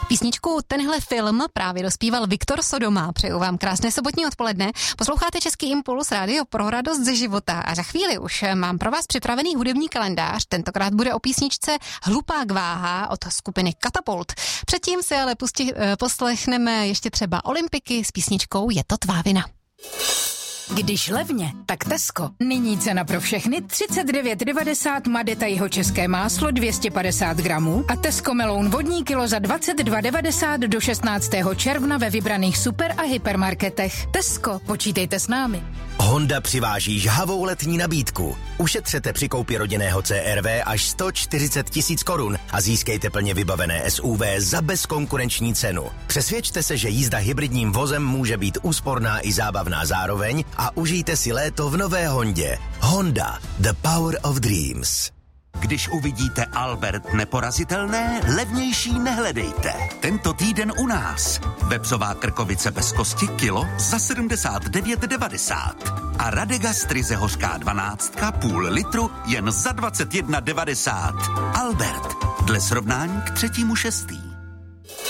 Písničku Tenhle film právě dospíval Viktor Sodoma. Přeju vám krásné sobotní odpoledne. Posloucháte Český impuls, rádio pro radost ze života. A za chvíli už mám pro vás připravený hudební kalendář. Tentokrát bude o písničce Hlupák váha od skupiny Katapult. Předtím si ale poslechneme ještě třeba Olympiky s písničkou Je to tvá vina. Když levně, tak Tesco. Nyní cena pro všechny 39,90 Madeta jihočeské máslo 250 gramů a Tesco meloun vodní kilo za 22,90 do 16. června ve vybraných super a hypermarketech. Tesco, počítejte s námi. Honda přiváží žhavou letní nabídku. Ušetřete při koupi rodinného CR-V až 140 000 korun a získejte plně vybavené SUV za bezkonkurenční cenu. Přesvědčte se, že jízda hybridním vozem může být úsporná i zábavná zároveň a užijte si léto v nové Hondě. Honda, the power of dreams. Když uvidíte Albert neporazitelné, levnější nehledejte. Tento týden u nás. Vepřová krkovice bez kosti kilo za 79,90. A Radegast ryze hořká 12 půl litru jen za 21,90. Albert, dle srovnání k 3.6.